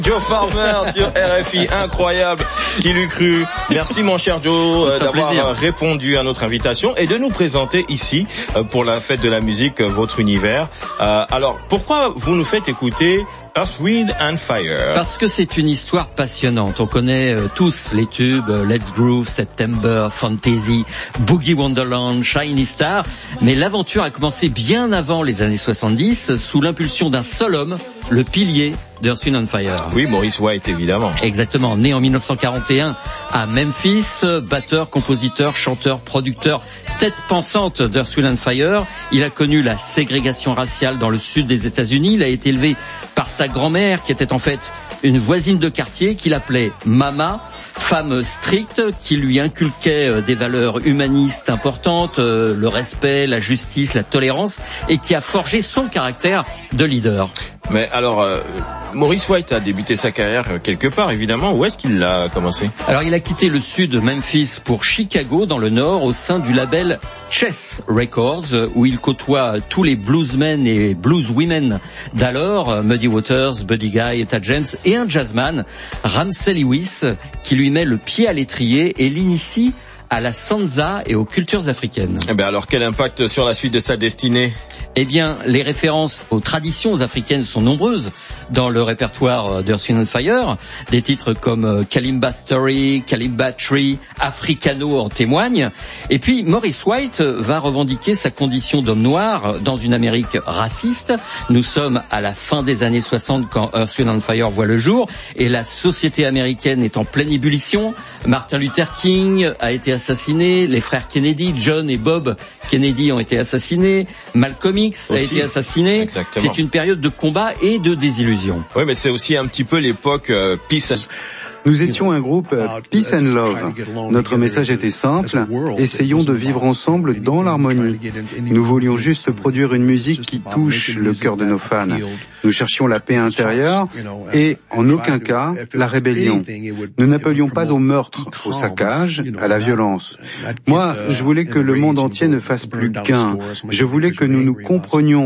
Joe Farmer sur RFI, incroyable, qui l'eût cru. Merci mon cher Joe d'avoir répondu à notre invitation et de nous présenter ici pour la fête de la musique votre univers. Alors pourquoi vous nous faites écouter Earth, Wind and Fire? Parce que c'est une histoire passionnante. On connaît tous les tubes Let's Groove, September, Fantasy, Boogie Wonderland, Shiny Star. Mais l'aventure a commencé bien avant les années 70 sous l'impulsion d'un seul homme, le pilier d'Earth, Wind and Fire. Oui, Maurice White, évidemment. Exactement. Né en 1941 à Memphis, batteur, compositeur, chanteur, producteur, tête pensante d'Earth, Wind and Fire. Il a connu la ségrégation raciale dans le sud des États-Unis. Il a été élevé par sa grand-mère qui était en fait une voisine de quartier qu'il appelait Mama, femme stricte qui lui inculquait des valeurs humanistes importantes, le respect, la justice, la tolérance et qui a forgé son caractère de leader. Mais alors, Maurice White a débuté sa carrière quelque part, évidemment. Où est-ce qu'il l'a commencé? Alors, il a quitté le sud de Memphis pour Chicago, dans le nord, au sein du label Chess Records, où il côtoie tous les bluesmen et blueswomen d'alors, Muddy Waters, Buddy Guy, Etta James, et un jazzman, Ramsey Lewis, qui lui met le pied à l'étrier et l'initie à la sansa et aux cultures africaines. Eh bien alors, quel impact sur la suite de sa destinée? Eh bien, les références aux traditions africaines sont nombreuses dans le répertoire d'Earth, Wind and Fire. Des titres comme Kalimba Story, Kalimba Tree, Africano en témoignent. Et puis, Maurice White va revendiquer sa condition d'homme noir dans une Amérique raciste. Nous sommes à la fin des années 60 quand Earth, Wind and Fire voit le jour et la société américaine est en pleine ébullition. Martin Luther King a été assassiné, les frères Kennedy, John et Bob Kennedy ont été assassinés, Malcolm X a été assassiné. Exactement. C'est une période de combat et de désillusion. Oui, mais c'est aussi un petit peu l'époque Peace. Nous étions un groupe Peace and Love. Notre message était simple, essayons de vivre ensemble dans l'harmonie. Nous voulions juste produire une musique qui touche le cœur de nos fans. Nous cherchions la paix intérieure et, en aucun cas, la rébellion. Nous n'appelions pas au meurtre, au saccage, à la violence. Moi, je voulais que le monde entier ne fasse plus qu'un. Je voulais que nous nous comprenions